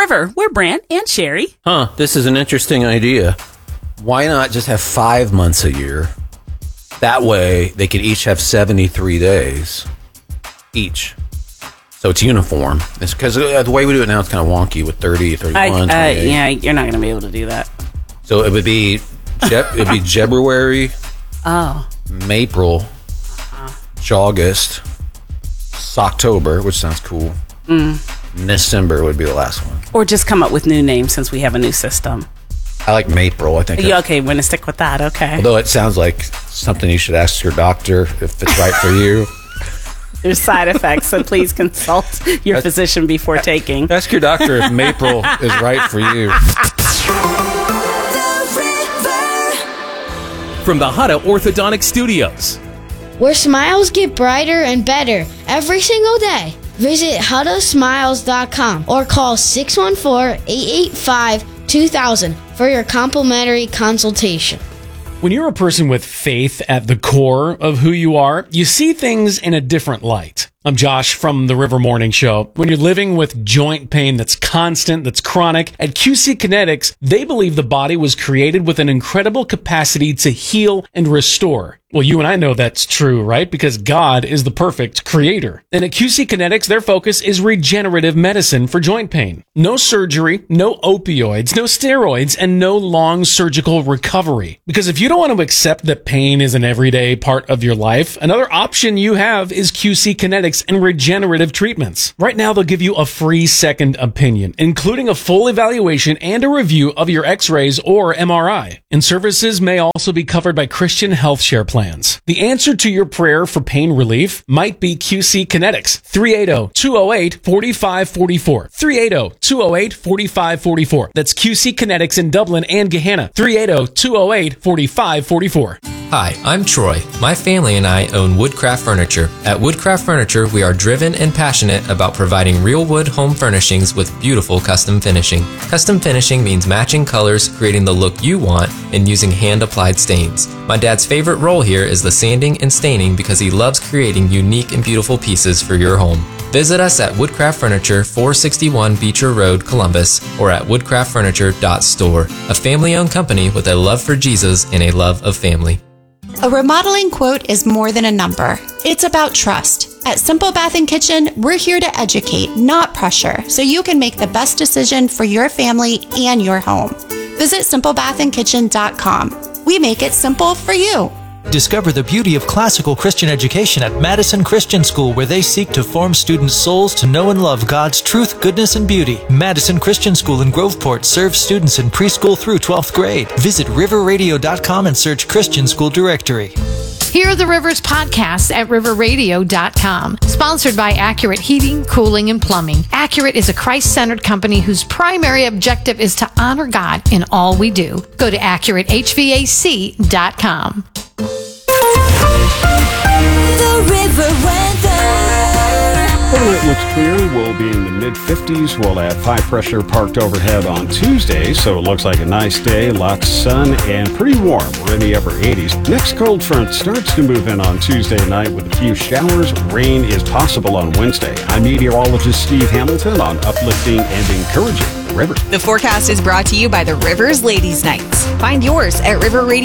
River. We're Brant and Sherry. This is an interesting idea. Why not just have 5 months a year? That way, they could each have 73 days each. So it's uniform. It's because the way we do it now, it's kind of wonky with 30, 31, 28. Yeah, you're not going to be able to do that. So it would be February, April, August, October, which sounds cool. December would be the last one. Or just come up with new names since we have a new system. I like April. I think. Yeah, okay, we're going to stick with that. Okay. Although it sounds like something you should ask your doctor if it's right for you. There's side effects, so please consult your physician before taking. Ask your doctor if April is right for you. From the Hada Orthodontic Studios, where smiles get brighter and better every single day. Visit HudaSmiles.com or call 614-885-2000 for your complimentary consultation. When you're a person with faith at the core of who you are, you see things in a different light. I'm Josh from the River Morning Show. When you're living with joint pain that's constant, that's chronic, at QC Kinetics, they believe the body was created with an incredible capacity to heal and restore. Well, you and I know that's true, right? Because God is the perfect creator. And at QC Kinetics, their focus is regenerative medicine for joint pain. No surgery, no opioids, no steroids, and no long surgical recovery. Because if you don't want to accept that pain is an everyday part of your life, another option you have is QC Kinetics and regenerative treatments. Right now, they'll give you a free second opinion, including a full evaluation and a review of your x-rays or MRI. And services may also be covered by Christian Health Share plans. The answer to your prayer for pain relief might be QC Kinetics. 380-208-4544. 380-208-4544. That's QC Kinetics in Dublin and Gehanna. 380-208-4544. Hi, I'm Troy. My family and I own Woodcraft Furniture. At Woodcraft Furniture, we are driven and passionate about providing real wood home furnishings with beautiful custom finishing. Custom finishing means matching colors, creating the look you want, and using hand-applied stains. My dad's favorite role here is the sanding and staining because he loves creating unique and beautiful pieces for your home. Visit us at Woodcraft Furniture, 461 Beecher Road, Columbus, or at woodcraftfurniture.store. A family-owned company with a love for Jesus and a love of family. A remodeling quote is more than a number. It's about trust. At Simple Bath & Kitchen, we're here to educate, not pressure, so you can make the best decision for your family and your home. Visit simplebathandkitchen.com. We make it simple for you. Discover the beauty of classical Christian education at Madison Christian School, where they seek to form students' souls to know and love God's truth, goodness, and beauty. Madison Christian School in Groveport serves students in preschool through 12th grade. Visit riverradio.com and search Christian School Directory. Hear the Rivers podcast at riverradio.com. Sponsored by Accurate Heating, Cooling, and Plumbing. Accurate is a Christ-centered company whose primary objective is to honor God in all we do. Go to AccurateHVAC.com. The River Weather. Well, it looks clear. We'll be in the mid-50s. We'll have high pressure parked overhead on Tuesday, so it looks like a nice day. Lots of sun and pretty warm. We're in the upper 80s. Next cold front starts to move in on Tuesday night with a few showers. Rain is possible on Wednesday. I'm meteorologist Steve Hamilton on uplifting and encouraging the river. The forecast is brought to you by the Rivers Ladies Nights. Find yours at River Radio.